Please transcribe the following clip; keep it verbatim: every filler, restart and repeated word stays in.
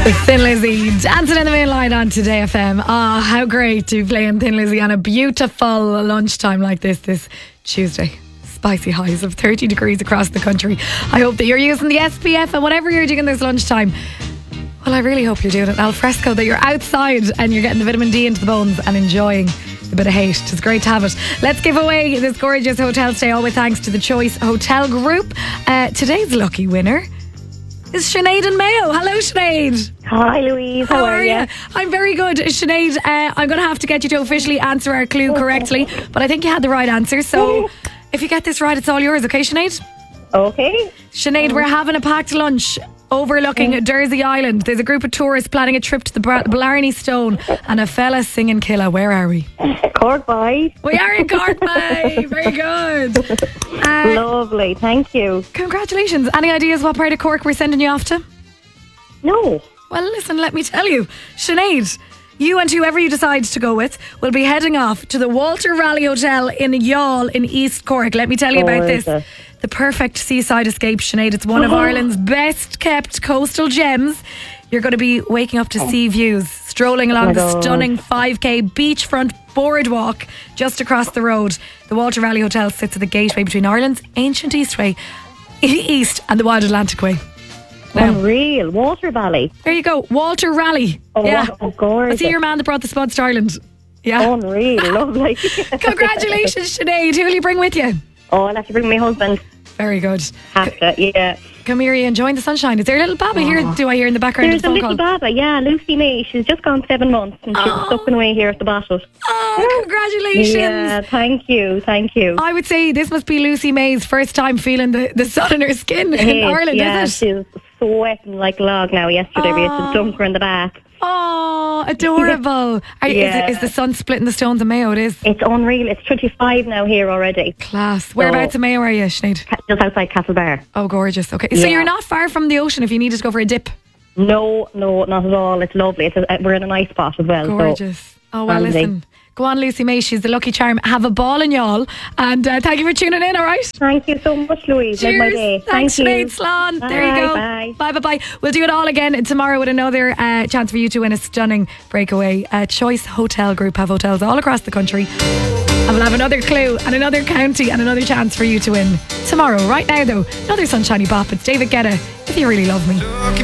Thin Lizzy dancing in the moonlight on Today F M. Ah, oh, how great to be playing Thin Lizzy on a beautiful lunchtime like this this Tuesday. Spicy highs of thirty degrees across the country. I hope that you're using the S P F and whatever you're doing this lunchtime. Well, I really hope you're doing it al fresco, that you're outside and you're getting the vitamin D into the bones and enjoying a bit of hate. It's great to have it. Let's give away this gorgeous hotel stay, all with thanks to the Choice Hotel Group. Uh, today's lucky winner is Sinead and Mayo. Hello, Sinead. Hi, Louise. How, How are, are you? I'm very good. Sinead, uh, I'm going to have to get you to officially answer our clue correctly, but I think you had the right answer. So if you get this right, it's all yours. Okay, Sinead? Okay. Sinead, we're having a packed lunch overlooking Dursey Island. There's a group of tourists planning a trip to the Bra- Blarney Stone and a fella singing Killa. Where are we? Cork Bay. We are in Cork Bay. Very good. Uh, Lovely. Thank you. Congratulations. Any ideas what part of Cork we're sending you off to? No. Well, listen, let me tell you. Sinead, you and whoever you decide to go with will be heading off to the Walter Raleigh Hotel in Youghal in East Cork. Let me tell you about this. Gorgeous. The perfect seaside escape, Sinead. It's one of Ireland's best kept coastal gems. You're going to be waking up to sea views, strolling along Oh my the God. stunning five K beachfront boardwalk just across the road. The Walter Raleigh Hotel sits at the gateway between Ireland's ancient Eastway, East and the Wild Atlantic Way. Now, Unreal. Water Valley. there you go, Walter Raleigh. Oh, yeah, wow, gorgeous. I see your man that brought the spuds to Ireland. Yeah. Unreal. Lovely. Congratulations, Sinead. Who will you bring with you? Oh, I'll have to bring my husband. Very good. Have to, yeah. Come here, you enjoying the sunshine. Is there a little baba here? Do I hear in the background There's of a the phone little call? baba, yeah, Lucy May. She's just gone seven months and she's Oh. sucking away here at the bottle. Oh, congratulations. Yeah, thank you, thank you. I would say this must be Lucy May's first time feeling the, the sun in her skin in Hey, Ireland, yeah, is it? she's sweating like a log now. Yesterday we had to Oh. dunk her in the bath. Oh, adorable. Are, Yeah. is, it, is the sun splitting the stones of Mayo? It is. It's unreal. It's twenty-five now here already. Class. Whereabouts in Mayo are you, Sinead? Ca- Just outside Castlebar. Oh, gorgeous. Okay. So Yeah. you're not far from the ocean if you needed to go for a dip. No, no, not at all. It's lovely. It's a, we're in a nice spot as well. So Gorgeous. Oh, well, handy. listen. Go on, Lucy May. She's the lucky charm. Have a ball in y'all. And uh, thank you for tuning in, all right? Thank you so much, Louise. Made my day. Thanks, Thank Sinead you. Slán. Bye, There you go. bye. Bye, bye, bye. We'll do it all again tomorrow with another uh, chance for you to win a stunning breakaway. Uh, Choice Hotel Group have hotels all across the country. And we'll have another clue and another county and another chance for you to win tomorrow. Right now, though, another sunshiny bop. It's David Guetta, If You Really Love Me.